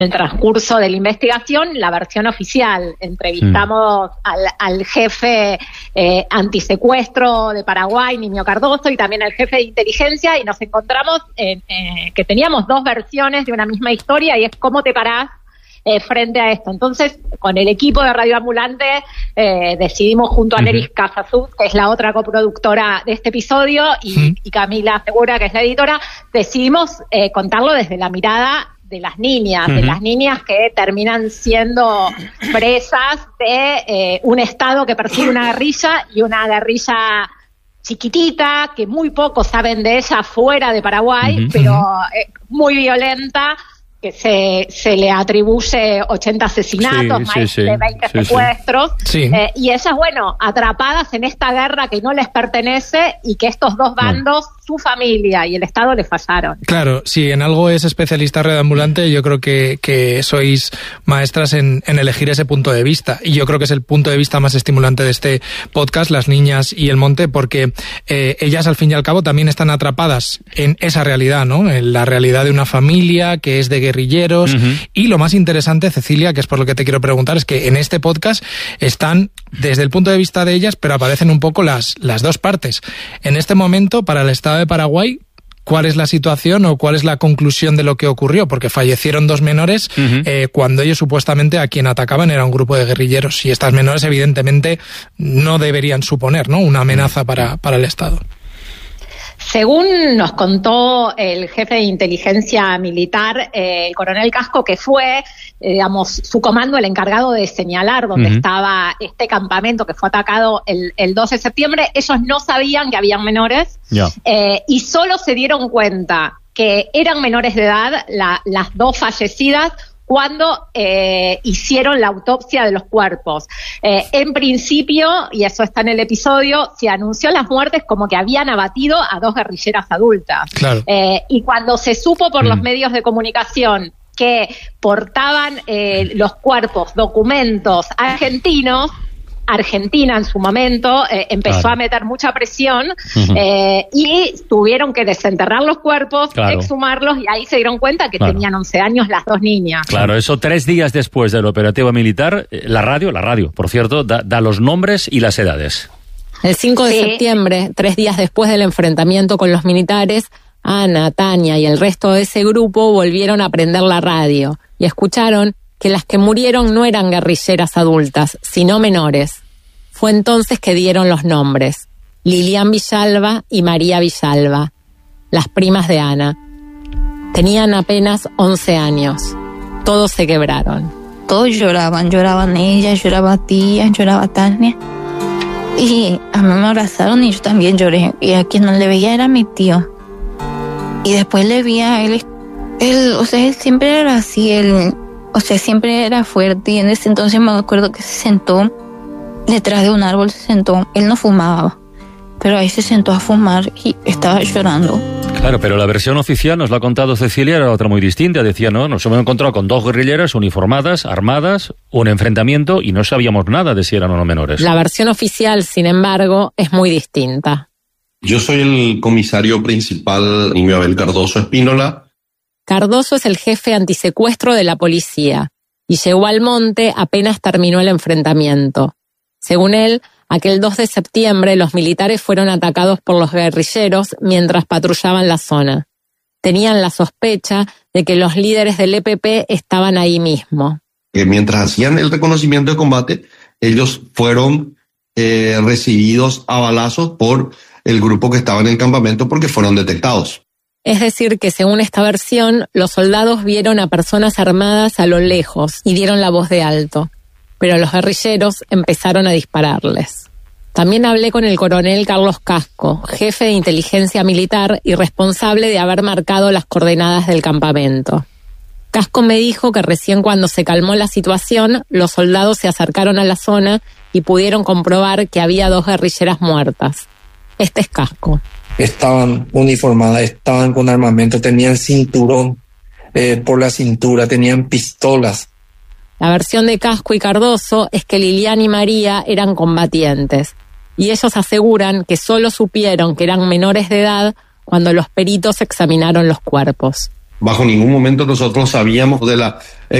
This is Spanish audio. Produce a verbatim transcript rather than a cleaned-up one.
el transcurso de la investigación, la versión oficial. Entrevistamos mm. al, al jefe eh, antisecuestro de Paraguay, Niño Cardoso, y también al jefe de inteligencia, y nos encontramos en, eh, que teníamos dos versiones de una misma historia, y es cómo te parás eh, frente a esto. Entonces, con el equipo de Radio Ambulante, eh, decidimos junto a Neris uh-huh. Casasuz, que es la otra coproductora de este episodio, y, uh-huh. y Camila Segura, que es la editora, decidimos eh, contarlo desde la mirada de las niñas, uh-huh. de las niñas que terminan siendo presas de eh, un Estado que persigue una guerrilla, y una guerrilla chiquitita, que muy pocos saben de ella fuera de Paraguay, uh-huh. pero eh, muy violenta, que se, se le atribuye ochenta asesinatos, sí, más sí, de veinte sí, secuestros, sí. Eh, y ellas, bueno, atrapadas en esta guerra que no les pertenece, y que estos dos bandos, no. su familia y el Estado, les fallaron. Claro, si en algo es especialista Radio Ambulante, yo creo que, que sois maestras en, en elegir ese punto de vista, y yo creo que es el punto de vista más estimulante de este podcast, Las Niñas y el Monte, porque eh, ellas al fin y al cabo también están atrapadas en esa realidad, ¿no? En la realidad de una familia que es de guerra, guerrilleros, uh-huh. y lo más interesante, Cecilia, que es por lo que te quiero preguntar, es que en este podcast están desde el punto de vista de ellas, pero aparecen un poco las, las dos partes. En este momento, para el Estado de Paraguay, ¿cuál es la situación o cuál es la conclusión de lo que ocurrió? Porque fallecieron dos menores uh-huh. eh, cuando ellos supuestamente a quien atacaban era un grupo de guerrilleros, y estas menores evidentemente no deberían suponer, ¿no?, una amenaza para, para el Estado. Según nos contó el jefe de inteligencia militar, eh, el coronel Casco, que fue, eh, digamos, su comando el encargado de señalar dónde uh-huh. estaba este campamento que fue atacado el, el doce de septiembre, ellos no sabían que habían menores, yeah. eh, y solo se dieron cuenta que eran menores de edad la, las dos fallecidas cuando eh, hicieron la autopsia de los cuerpos. Eh, en principio, y eso está en el episodio, se anunció las muertes como que habían abatido a dos guerrilleras adultas. Claro. Eh, y cuando se supo por mm. los medios de comunicación que portaban eh, los cuerpos documentos argentinos, Argentina en su momento eh, empezó claro. a meter mucha presión uh-huh. eh, y tuvieron que desenterrar los cuerpos, claro. exhumarlos, y ahí se dieron cuenta que claro. tenían once años las dos niñas. Claro, eso tres días después del operativo militar, la radio, la radio, por cierto, da, da los nombres y las edades. El cinco de sí. septiembre, tres días después del enfrentamiento con los militares, Ana, Tania y el resto de ese grupo volvieron a prender la radio y escucharon que las que murieron no eran guerrilleras adultas, sino menores. Fue entonces que dieron los nombres: Lilian Villalba y María Villalba, las primas de Ana. Tenían apenas once años. Todos se quebraron. Todos lloraban, lloraban ellas, lloraba tía, lloraba Tania. Y a mí me abrazaron y yo también lloré. Y a quien no le veía era mi tío. Y después le vi a él, él, o sea, él siempre era así, él... O sea, siempre era fuerte, y en ese entonces me acuerdo que se sentó detrás de un árbol, se sentó. Él no fumaba, pero ahí se sentó a fumar y estaba llorando. Claro, pero la versión oficial, nos la ha contado Cecilia, era otra muy distinta. Decía, no, nos hemos encontrado con dos guerrilleras uniformadas, armadas, un enfrentamiento, y no sabíamos nada de si eran o no menores. La versión oficial, sin embargo, es muy distinta. Yo soy el comisario principal, Niño Abel Cardoso Espínola. Cardoso es el jefe antisecuestro de la policía y llegó al monte apenas terminó el enfrentamiento. Según él, aquel dos de septiembre los militares fueron atacados por los guerrilleros mientras patrullaban la zona. Tenían la sospecha de que los líderes del E P P estaban ahí mismo. Eh, mientras hacían el reconocimiento de combate, ellos fueron eh, recibidos a balazos por el grupo que estaba en el campamento porque fueron detectados. Es decir, que según esta versión, los soldados vieron a personas armadas a lo lejos y dieron la voz de alto, pero los guerrilleros empezaron a dispararles. También hablé con el coronel Carlos Casco, jefe de inteligencia militar y responsable de haber marcado las coordenadas del campamento. Casco me dijo que recién cuando se calmó la situación, los soldados se acercaron a la zona y pudieron comprobar que había dos guerrilleras muertas. Este es Casco. Estaban uniformadas, estaban con armamento, tenían cinturón eh, por la cintura, tenían pistolas. La versión de Casco y Cardoso es que Lilian y María eran combatientes, y ellos aseguran que solo supieron que eran menores de edad cuando los peritos examinaron los cuerpos. bajo ningún momento nosotros sabíamos de la